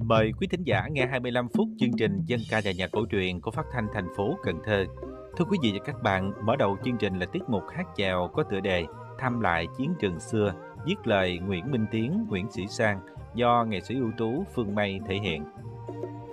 Mời quý thính giả nghe 25 phút chương trình Dân ca và nhạc cổ truyền của Phát thanh thành phố Cần Thơ. Thưa quý vị và các bạn, mở đầu chương trình là tiết mục hát chèo có tựa đề Thăm lại chiến trường xưa, viết lời Nguyễn Minh Tiến, Nguyễn Sĩ Sang do nghệ sĩ ưu tú Phương Mây thể hiện.